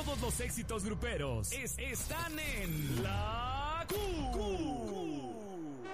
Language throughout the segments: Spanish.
Todos los éxitos gruperos están en La Q.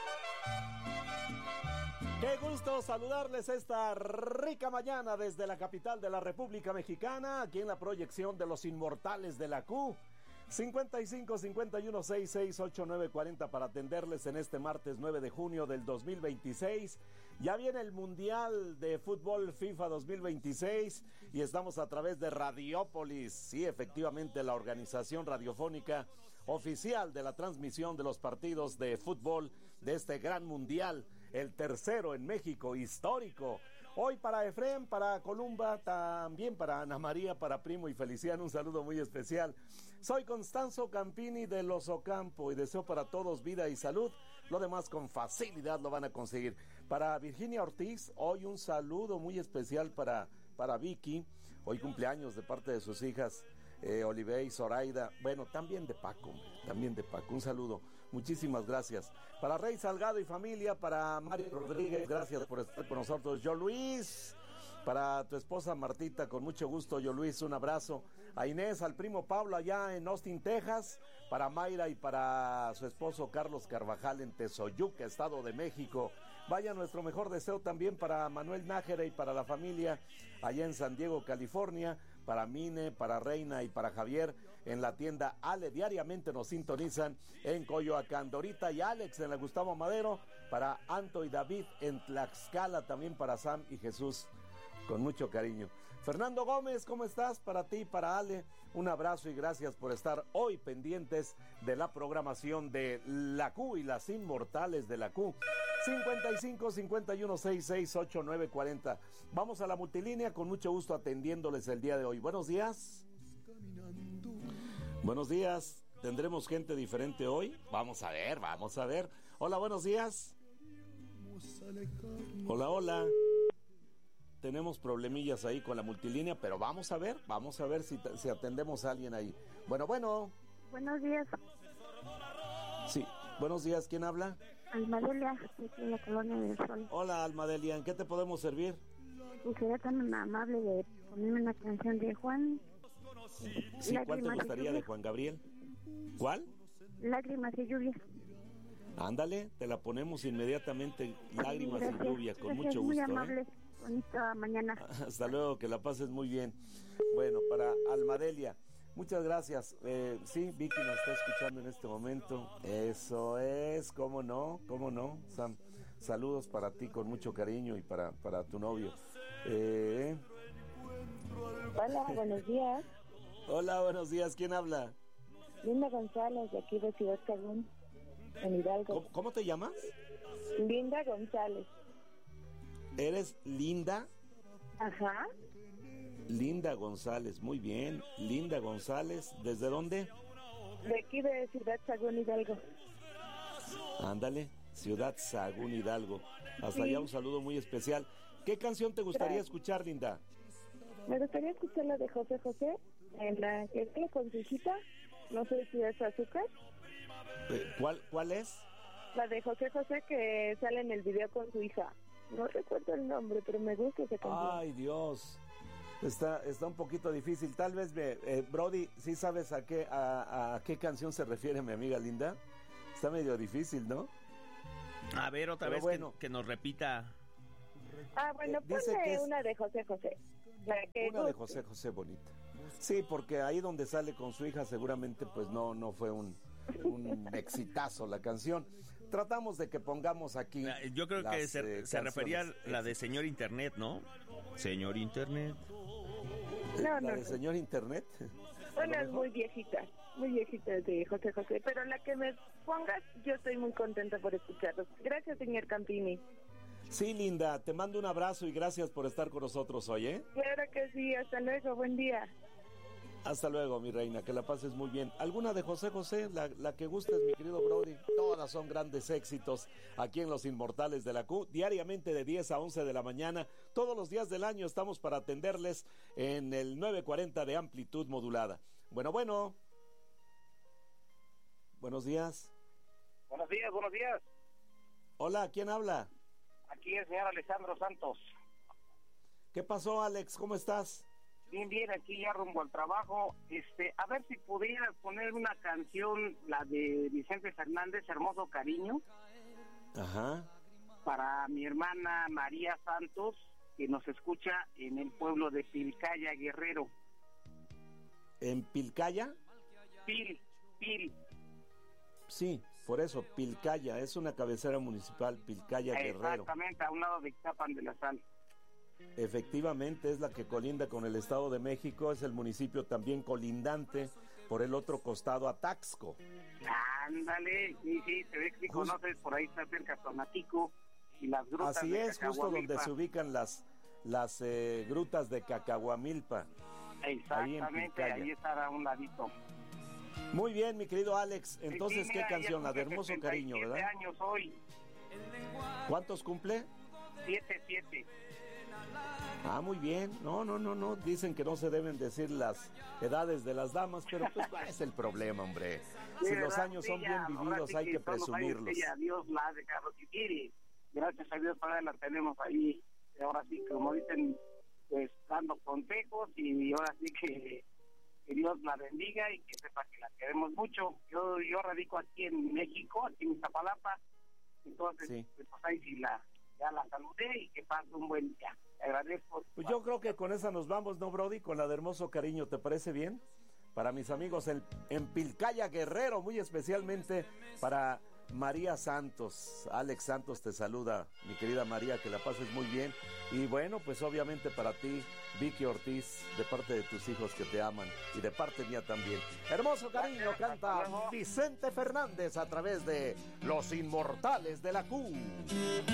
Qué gusto saludarles esta rica mañana desde la capital de la República Mexicana, aquí en la proyección de los inmortales de la Q. 55 51 66 89 40 para atenderles en este martes 9 de junio del 2026. Ya viene el Mundial de Fútbol FIFA 2026 y estamos a través de Radiópolis. Sí, efectivamente, la organización radiofónica oficial de la transmisión de los partidos de fútbol de este gran mundial, el tercero en México, histórico. Hoy para Efrén, para Columba, también para Ana María, para Primo y Feliciano, un saludo muy especial. Soy Constanzo Campini de Los Ocampo y deseo para todos vida y salud. Lo demás con facilidad lo van a conseguir. Para Virginia Ortiz, hoy un saludo muy especial para Vicky. Hoy cumpleaños de parte de sus hijas Olive y Zoraida, bueno, también de Paco, un saludo, muchísimas gracias. Para Rey Salgado y familia, para Mario Rodríguez, gracias por estar con nosotros. Yo Luis, para tu esposa Martita, con mucho gusto, yo Luis, un abrazo. A Inés, al primo Pablo allá en Austin, Texas, para Mayra y para su esposo Carlos Carvajal en Tezoyuca, Estado de México. Vaya nuestro mejor deseo también para Manuel Nájera y para la familia allá en San Diego, California, para Mine, para Reina y para Javier en la tienda Ale. Diariamente nos sintonizan en Coyoacán. Dorita y Alex en la Gustavo Madero, para Anto y David en Tlaxcala, también para Sam y Jesús, con mucho cariño. Fernando Gómez, ¿cómo estás? Para ti, para Ale, un abrazo y gracias por estar hoy pendientes de la programación de la Q y las inmortales de la Q. 55 51 66 89 40. Vamos a la multilínea, con mucho gusto atendiéndoles el día de hoy. Buenos días. Buenos días. ¿Tendremos gente diferente hoy? Vamos a ver. Hola, buenos días. Hola. Tenemos problemillas ahí con la multilínea, pero vamos a ver si atendemos a alguien ahí. Bueno. Buenos días. Sí, buenos días, ¿quién habla? Almadelia, aquí en la Colonia del Sol. Hola, Almadelia, ¿en qué te podemos servir? Y sería tan amable de ponerme una canción de Juan. Sí, ¿cuál te gustaría de Juan Gabriel? ¿Cuál? Lágrimas y lluvia. Ándale, te la ponemos inmediatamente, Lágrimas y lluvia, con mucho gusto. Muy amable, bonita mañana. Hasta luego, que la pases muy bien. Bueno, para Almadelia, muchas gracias. Sí, Vicky nos está escuchando en este momento. Eso es, cómo no, Sam. Saludos para ti con mucho cariño y para tu novio. Hola, buenos días. Hola, buenos días, ¿quién habla? Linda González, de aquí de Ciudad Sagún, en Hidalgo. ¿Cómo te llamas? Linda González. ¿Eres Linda? Ajá. Linda González, muy bien. Linda González, ¿desde dónde? De aquí de Ciudad Sagún, Hidalgo. Ándale, Ciudad Sagún, Hidalgo. Hasta allá un saludo muy especial. ¿Qué canción te gustaría escuchar, Linda? Me gustaría escuchar la de José José, en la que está con su hijita, no sé si es Azúcar. ¿Cuál es? La de José José, que sale en el video con su hija. No recuerdo el nombre, pero me gusta esa canción. Ay, Dios. Está un poquito difícil. Tal vez Brody, ¿sí sabes a qué canción se refiere mi amiga Linda? Está medio difícil, ¿no? A ver, otra vez que nos repita. Bueno, dice ponle que es una de José José. Una de José José, bonita. Sí, porque ahí donde sale con su hija seguramente pues no fue un exitazo la canción. Tratamos de que pongamos aquí. Yo creo que se refería a la de Señor Internet, ¿no? Señor Internet. No, de Señor Internet. Bueno, es muy viejita de José José, pero la que me pongas, yo estoy muy contenta por escucharlos. Gracias, señor Campini. Sí, Linda, te mando un abrazo y gracias por estar con nosotros hoy, ¿eh? Claro que sí, hasta luego, buen día. Hasta luego, mi reina, que la pases muy bien. ¿Alguna de José José? La que gustes, mi querido Brody. Todas son grandes éxitos aquí en Los Inmortales de la Q. Diariamente de 10 a 11 de la mañana. Todos los días del año estamos para atenderles en el 940 de amplitud modulada. Bueno. Buenos días. Buenos días. Hola, ¿quién habla? Aquí el señor Alessandro Santos. ¿Qué pasó, Alex? ¿Cómo estás? Bien, aquí ya rumbo al trabajo. A ver si pudieras poner una canción, la de Vicente Fernández, Hermoso Cariño. Ajá. Para mi hermana María Santos, que nos escucha en el pueblo de Pilcaya, Guerrero. ¿En Pilcaya? Pil. Sí, por eso, Pilcaya, es una cabecera municipal, Pilcaya, Guerrero. Exactamente, a un lado de Ixtapan de la Sal. Efectivamente, es la que colinda con el Estado de México, es el municipio también colindante por el otro costado a Taxco. Ándale, sí, te ves que conoces, por ahí está cerca Tonatico y las grutas. Así de es, justo donde se ubican las grutas de Cacahuamilpa. Exactamente, ahí estará a un ladito. Muy bien, mi querido Alex, entonces, sí, ¿qué canción? La de Hermoso Cariño, ¿verdad? 7 años hoy. ¿Cuántos cumple? 7. Ah, muy bien. No. Dicen que no se deben decir las edades de las damas, pero pues ¿cuál es el problema, hombre? Si los años son bien vividos, hay que presumirlos. Dios la ha dejado que quiere. Gracias a Dios todavía la tenemos ahí. Ahora sí, como dicen, pues dando consejos, y ahora sí que Dios la bendiga y que sepa que la queremos mucho. Yo radico aquí en México, aquí en Iztapalapa. Entonces, sí. Pues ahí sí ya la saludé y que pase un buen día. Te agradezco. Pues yo creo que con esa nos vamos, ¿no, Brody? Con la de Hermoso Cariño, ¿te parece bien? Para mis amigos en Pilcaya, Guerrero, muy especialmente para María Santos. Alex Santos te saluda, mi querida María, que la pases muy bien. Y bueno, pues obviamente para ti, Vicky Ortiz, de parte de tus hijos que te aman y de parte mía también. Hermoso Cariño canta Vicente Fernández a través de Los Inmortales de la Q.